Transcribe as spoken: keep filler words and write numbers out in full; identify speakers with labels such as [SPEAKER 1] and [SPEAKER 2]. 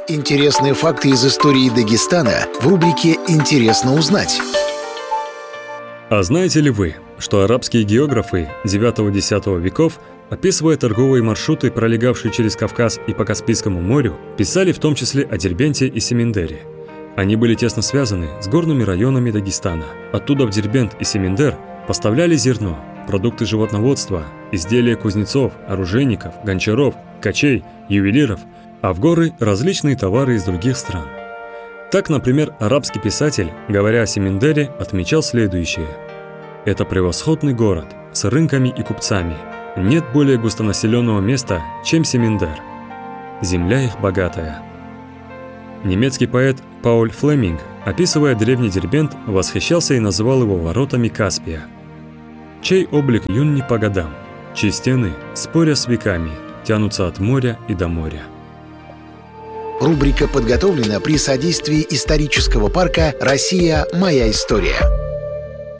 [SPEAKER 1] Интересные факты из истории Дагестана в рубрике «Интересно узнать».
[SPEAKER 2] А знаете ли вы, что арабские географы девятого-десятого веков, описывая торговые маршруты, пролегавшие через Кавказ и по Каспийскому морю, писали в том числе о Дербенте и Семендере? Они были тесно связаны с горными районами Дагестана. Оттуда в Дербент и Семендер поставляли зерно, продукты животноводства, изделия кузнецов, оружейников, гончаров, ткачей, ювелиров, а в горы различные товары из других стран. Так, например, арабский писатель, говоря о Семендере, отмечал следующее: «Это превосходный город с рынками и купцами. Нет более густонаселенного места, чем Семендер. Земля их богатая». Немецкий поэт Пауль Флеминг, описывая древний Дербент, восхищался и называл его воротами Каспия. Чей облик юн не по годам, чьи стены, споря с веками, тянутся от моря и до моря.
[SPEAKER 1] Рубрика подготовлена при содействии исторического парка «Россия. Моя история».